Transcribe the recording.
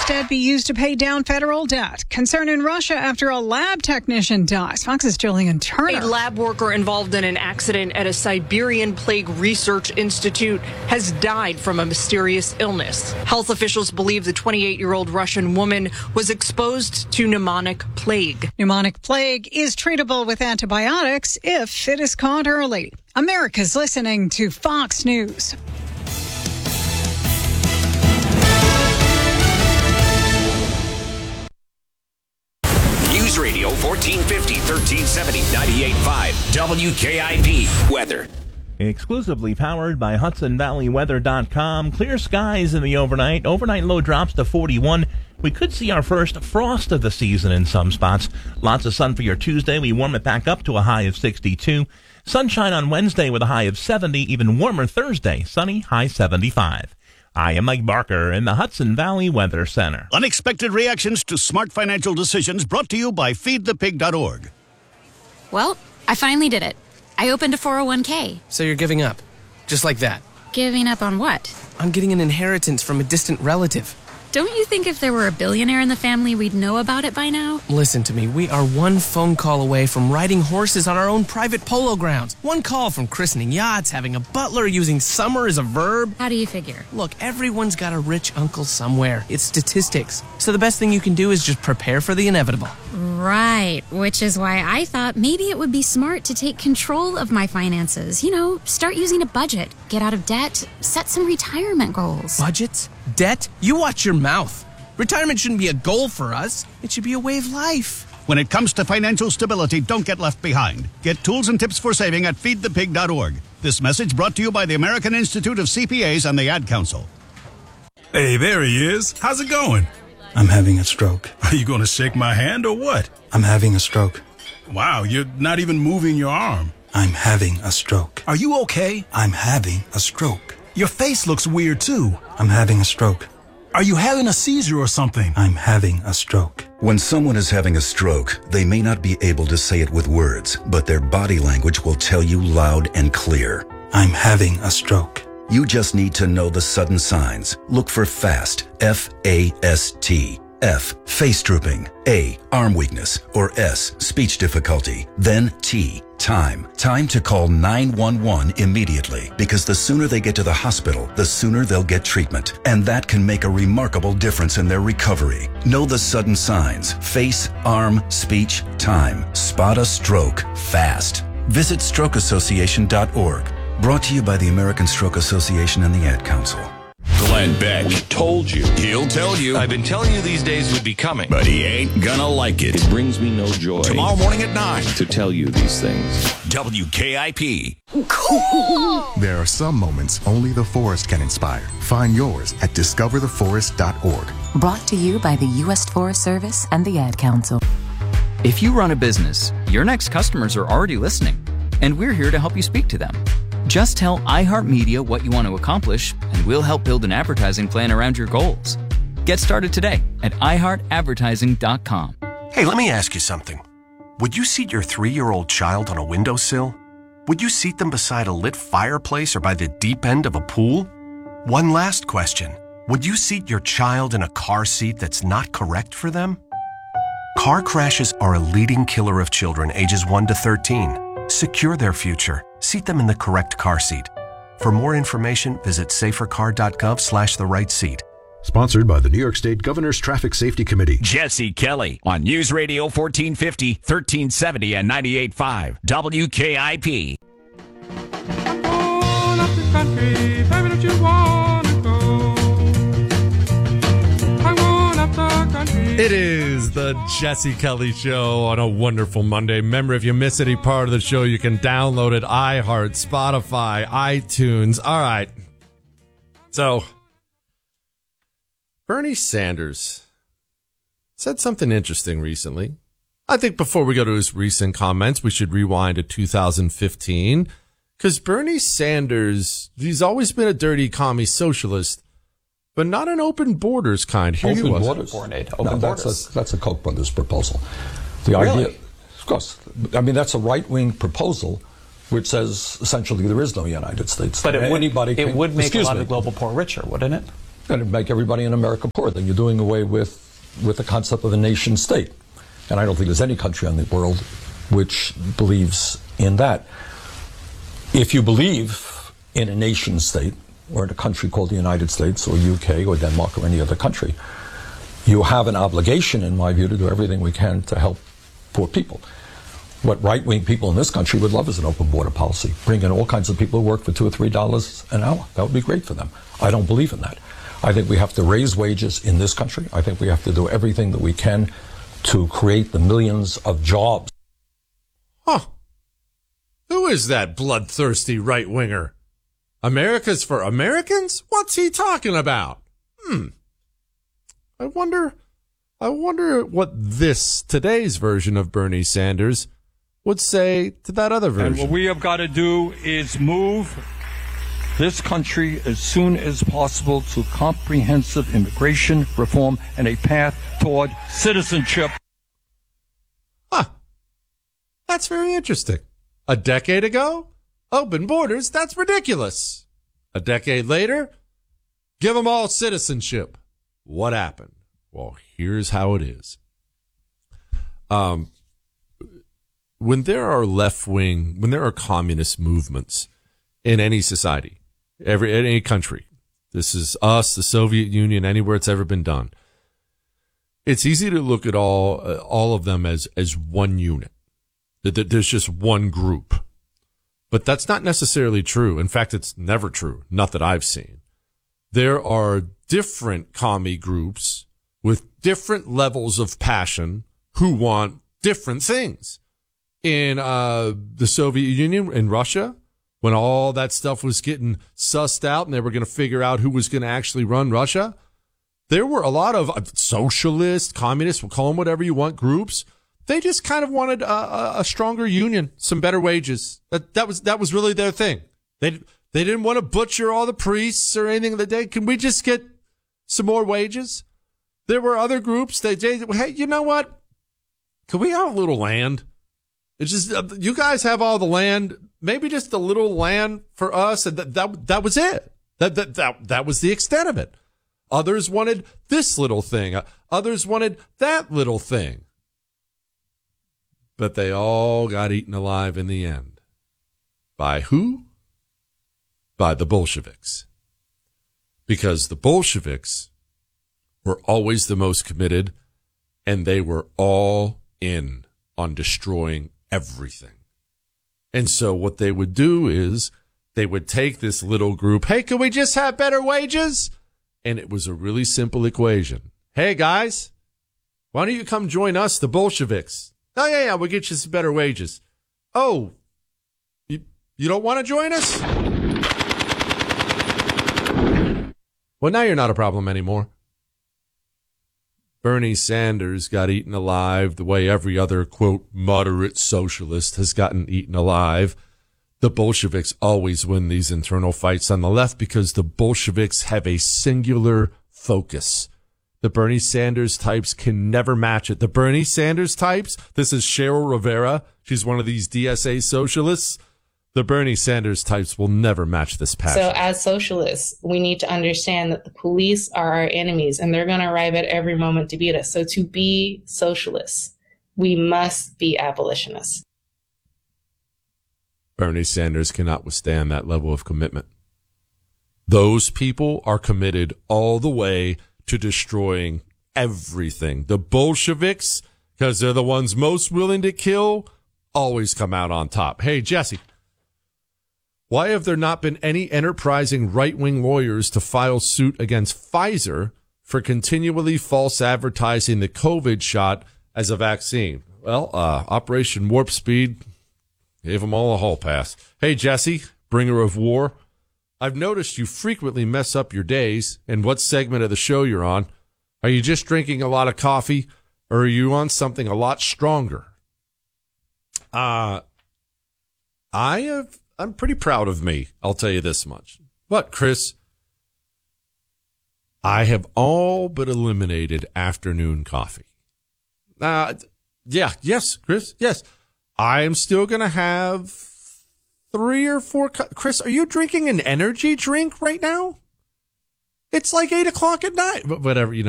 instead be used to pay down federal debt. Concern in Russia after a lab technician dies. Fox's Jillian Turner. A lab worker involved in an accident at a Siberian Plague Research Institute has died from a mysterious illness. Health officials believe the 28-year-old Russian woman was exposed to pneumonic plague. Pneumonic plague is treatable with antibiotics if it is caught early. America's listening to Fox News. News Radio 1450, 1370, 98.5, WKIP weather. Exclusively powered by HudsonValleyWeather.com. Clear skies in the overnight. Overnight low drops to 41. We could see our first frost of the season in some spots. Lots of sun for your Tuesday. We warm it back up to a high of 62. Sunshine on Wednesday with a high of 70. Even warmer Thursday. Sunny, high 75. I am Mike Barker in the Hudson Valley Weather Center. Unexpected reactions to smart financial decisions brought to you by feedthepig.org. Well, I finally did it. I opened a 401k. So you're giving up? Just like that? Giving up on what? On getting an inheritance from a distant relative. Don't you think if there were a billionaire in the family, we'd know about it by now? Listen to me. We are one phone call away from riding horses on our own private polo grounds. One call from christening yachts, having a butler, using summer as a verb. How do you figure? Look, everyone's got a rich uncle somewhere. It's statistics. So the best thing you can do is just prepare for the inevitable. Right, which is why I thought maybe it would be smart to take control of my finances. You know, start using a budget, get out of debt, set some retirement goals. Budgets? Debt? You watch your mouth. Retirement shouldn't be a goal for us. It should be a way of life. When it comes to financial stability, don't get left behind. Get tools and tips for saving at feedthepig.org. This message brought to you by the American Institute of CPAs and the Ad Council. Hey, there he is. How's it going? I'm having a stroke. Are you going to shake my hand or what? I'm having a stroke. Wow, you're not even moving your arm. I'm having a stroke. Are you okay? I'm having a stroke. Your face looks weird, too. I'm having a stroke. Are you having a seizure or something? I'm having a stroke. When someone is having a stroke, they may not be able to say it with words, but their body language will tell you loud and clear. I'm having a stroke. You just need to know the sudden signs. Look for FAST, F-A-S-T. F, face drooping. A, arm weakness. Or S, speech difficulty. Then T, time. Time to call 911 immediately, because the sooner they get to the hospital, the sooner they'll get treatment. And that can make a remarkable difference in their recovery. Know the sudden signs. Face, arm, speech, time. Spot a stroke fast. Visit strokeassociation.org. Brought to you by the American Stroke Association and the Ad Council. Glenn Beck. We told you. He'll tell you. I've been telling you these days would be coming. But he ain't gonna like it. It brings me no joy. Tomorrow morning at 9. To tell you these things. WKIP. There are some moments only the forest can inspire. Find yours at discovertheforest.org. Brought to you by the U.S. Forest Service and the Ad Council. If you run a business, your next customers are already listening, and we're here to help you speak to them. Just tell iHeartMedia what you want to accomplish, and we'll help build an advertising plan around your goals. Get started today at iHeartAdvertising.com. Hey, let me ask you something. Would you seat your 3-year-old child on a windowsill? Would you seat them beside a lit fireplace or by the deep end of a pool? One last question. Would you seat your child in a car seat that's not correct for them? Car crashes are a leading killer of children ages 1 to 13. Secure their future. Seat them in the correct car seat. For more information, visit safercar.gov/the-right-seat. Sponsored by the New York State Governor's Traffic Safety Committee. Jesse Kelly on News Radio 1450, 1370, and 98.5 WKIP. I'm going up the country, baby, don't you wanna go? I'm going up the country. It is the Jesse Kelly Show on a wonderful Monday. Remember, if you miss any part of the show, you can download it. iHeart, Spotify, iTunes. All right. So, Bernie Sanders said something interesting recently. I think before we go to his recent comments, we should rewind to 2015. Because Bernie Sanders, he's always been a dirty commie socialist, but not an open borders kind. Here open he was. Borders. Open borders. That's a Koch brothers proposal. The idea, of course, I mean, that's a right-wing proposal which says essentially there is no United States. But it would make a lot of global poor richer, wouldn't it? going to make everybody in America poor. Then you're doing away with the concept of a nation state. And I don't think there's any country in the world which believes in that. If you believe in a nation state, or in a country called the United States or UK or Denmark or any other country, you have an obligation, in my view, to do everything we can to help poor people. What right-wing people in this country would love is an open border policy. Bring in all kinds of people who work for $2 or $3 an hour. That would be great for them. I don't believe in that. I think we have to raise wages in this country. I think we have to do everything that we can to create the millions of jobs. Huh. Who is that bloodthirsty right-winger? America's for Americans? What's he talking about? I wonder what today's version of Bernie Sanders would say to that other version. And what we have got to do is move this country as soon as possible to comprehensive immigration reform and a path toward citizenship. Huh. That's very interesting. A decade ago, open borders, that's ridiculous. A decade later, give them all citizenship. What happened? Well, here's how it is. When there are communist movements in any society, any country, this is us, the Soviet Union, anywhere it's ever been done, it's easy to look at all of them as one unit. There's just one group. But that's not necessarily true. In fact, it's never true. Not that I've seen. There are different commie groups with different levels of passion who want different things. In the Soviet Union, in Russia, when all that stuff was getting sussed out and they were going to figure out who was going to actually run Russia, there were a lot of socialist, communist, we'll call them whatever you want, groups. They just kind of wanted a stronger union, some better wages. That was really their thing. They didn't want to butcher all the priests or anything that day. Can we just get some more wages? There were other groups. Hey, you know what? Can we have a little land? It's just you guys have all the land. Maybe just a little land for us, and that was it. That was the extent of it. Others wanted this little thing. Others wanted that little thing. But they all got eaten alive in the end. By who? By the Bolsheviks. Because the Bolsheviks were always the most committed, and they were all in on destroying everything. And so what they would do is they would take this little group, hey, can we just have better wages? And it was a really simple equation. Hey, guys, why don't you come join us, the Bolsheviks? Oh, yeah, we'll get you some better wages. Oh, you don't want to join us? Well, now you're not a problem anymore. Bernie Sanders got eaten alive the way every other, quote, moderate socialist has gotten eaten alive. The Bolsheviks always win these internal fights on the left because the Bolsheviks have a singular focus. The Bernie Sanders types can never match it. The Bernie Sanders types, this is Cheryl Rivera. She's one of these DSA socialists. The Bernie Sanders types will never match this passion. So as socialists, we need to understand that the police are our enemies and they're going to arrive at every moment to beat us. So to be socialists, we must be abolitionists. Bernie Sanders cannot withstand that level of commitment. Those people are committed all the way to destroying everything. The Bolsheviks, because they're the ones most willing to kill, always come out on top. Hey, Jesse, why have there not been any enterprising right-wing lawyers to file suit against Pfizer for continually false advertising the COVID shot as a vaccine? Well, Operation Warp Speed gave them all a hall pass. Hey, Jesse, bringer of war, I've noticed you frequently mess up your days and what segment of the show you're on. Are you just drinking a lot of coffee, or are you on something a lot stronger? I'm pretty proud of me. I'll tell you this much. What, Chris? I have all but eliminated afternoon coffee. Yes, Chris, yes. I am still going to have 3 or 4 Chris, are you drinking an energy drink right now? It's like 8 o'clock at night. Whatever,